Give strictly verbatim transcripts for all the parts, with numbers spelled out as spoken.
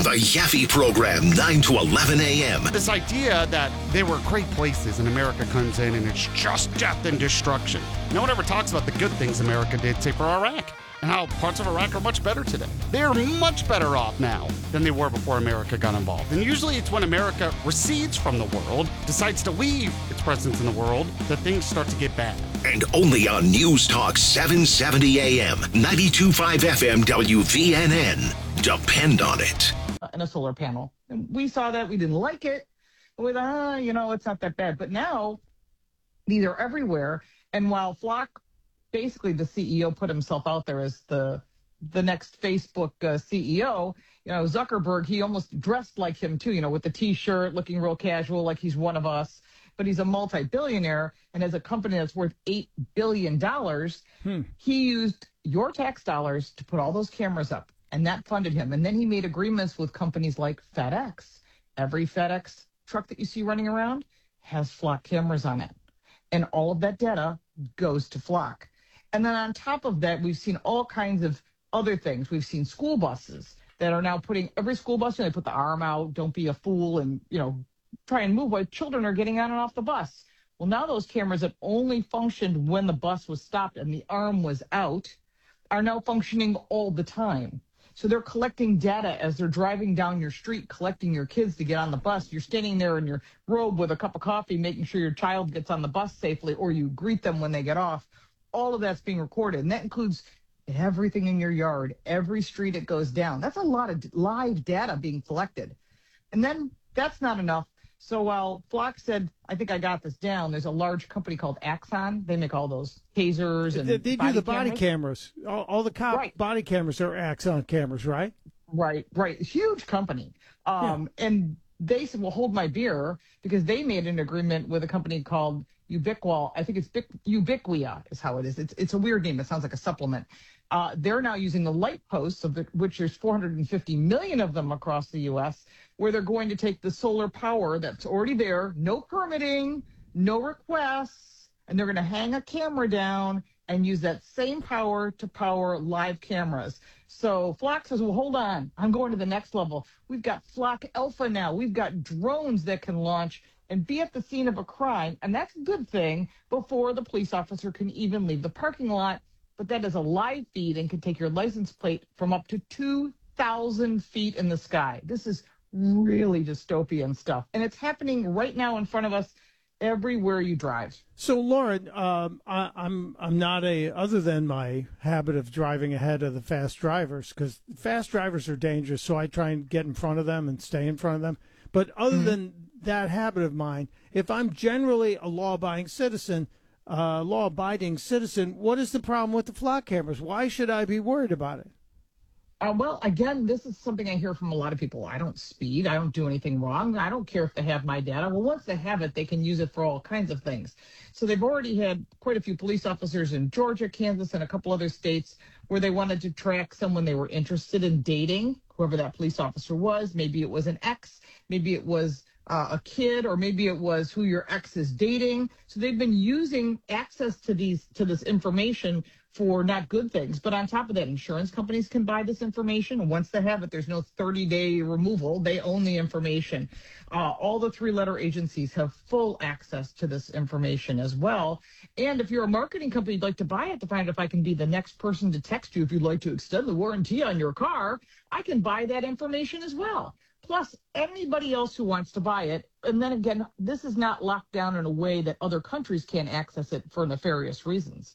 The Yaffe Program, nine to eleven a.m. This idea that they were great places and America comes in and it's just death and destruction. No one ever talks about the good things America did, say, for Iraq, and how parts of Iraq are much better today. They're much better off now than they were before America got involved. And usually it's when America recedes from the world, decides to leave its presence in the world, that things start to get bad. And only on News Talk seven seventy a.m., ninety-two point five F M W V N N. Depend on it. And a solar panel. And we saw that. We didn't like it. We thought, ah, you know, it's not that bad. But now these are everywhere. And while Flock, basically the C E O, put himself out there as the the next Facebook uh, C E O, you know, Zuckerberg, he almost dressed like him too, you know, with the T-shirt, looking real casual, like he's one of us. But he's a multi-billionaire and has a company that's worth eight billion dollars. Hmm. He used your tax dollars to put all those cameras up. And that funded him. And then he made agreements with companies like FedEx. Every FedEx truck that you see running around has Flock cameras on it. And all of that data goes to Flock. And then on top of that, we've seen all kinds of other things. We've seen school buses that are now putting every school bus, and they put the arm out, don't be a fool, and, you know, try and move while children are getting on and off the bus. Well, now those cameras that only functioned when the bus was stopped and the arm was out are now functioning all the time. So they're collecting data as they're driving down your street, collecting your kids to get on the bus. You're standing there in your robe with a cup of coffee, making sure your child gets on the bus safely, or you greet them when they get off. All of that's being recorded, and that includes everything in your yard, every street it goes down. That's a lot of live data being collected. And then that's not enough. So while Flock said, I think I got this down, there's a large company called Axon. They make all those tasers and They, they do the body cameras. All, all the cop right. body cameras are Axon cameras, right? Right, right. Huge company. Um, yeah. And they said, well, hold my beer, because they made an agreement with a company called Ubiqua. I think it's Ubiquia is how it is. It's, it's a weird name. It sounds like a supplement. Uh, they're now using the light posts, of the, which there's four hundred fifty million of them across the U S, where they're going to take the solar power that's already there, no permitting, no requests, and they're going to hang a camera down and use that same power to power live cameras. So Flock says, well, hold on, I'm going to the next level. We've got Flock Alpha now. We've got drones that can launch and be at the scene of a crime, and that's a good thing, before the police officer can even leave the parking lot. But that is a live feed and can take your license plate from up to two thousand feet in the sky. This is really dystopian stuff. And it's happening right now in front of us everywhere you drive. So, Lauren, um, I, I'm I'm not a, other than my habit of driving ahead of the fast drivers, because fast drivers are dangerous, so I try and get in front of them and stay in front of them. But other mm-hmm. than that habit of mine, if I'm generally a law-abiding citizen, uh, law-abiding citizen, what is the problem with the Flock cameras? Why should I be worried about it? Uh, well, again, this is something I hear from a lot of people. I don't speed. I don't do anything wrong. I don't care if they have my data. Well, once they have it, they can use it for all kinds of things. So they've already had quite a few police officers in Georgia, Kansas, and a couple other states where they wanted to track someone they were interested in dating, whoever that police officer was. Maybe it was an ex. Maybe it was uh, a kid, or maybe it was who your ex is dating. So they've been using access to these to this information for not good things. But on top of that, insurance companies can buy this information. And once they have it, there's no thirty-day removal. They own the information. Uh, all the three-letter agencies have full access to this information as well. And if you're a marketing company, you'd like to buy it to find out if I can be the next person to text you if you'd like to extend the warranty on your car, I can buy that information as well. Plus, anybody else who wants to buy it. And then again, this is not locked down in a way that other countries can't access it for nefarious reasons.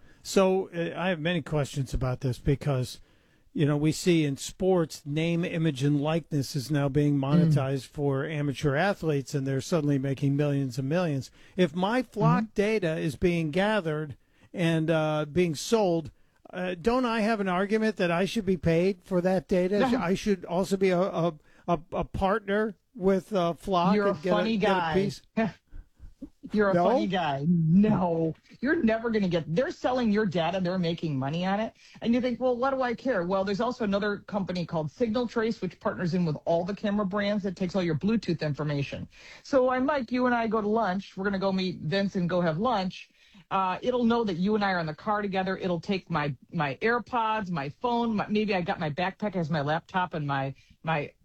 So uh, I have many questions about this, because, you know, we see in sports, name, image, and likeness is now being monetized mm. for amateur athletes, and they're suddenly making millions and millions. If my Flock mm-hmm. data is being gathered and uh, being sold, uh, don't I have an argument that I should be paid for that data? No. I should also be a a, a, a partner with uh, Flock. You're and a get funny a, guy. Get a piece? You're a no? funny guy. No, you're never going to get, they're selling your data. They're making money on it. And you think, well, what do I care? Well, there's also another company called Signal Trace, which partners in with all the camera brands that takes all your Bluetooth information. So I, Mike, you and I go to lunch. We're going to go meet Vince and go have lunch. Uh, it'll know that you and I are in the car together. It'll take my, my AirPods, my phone, my, maybe I got my backpack as my laptop and my, my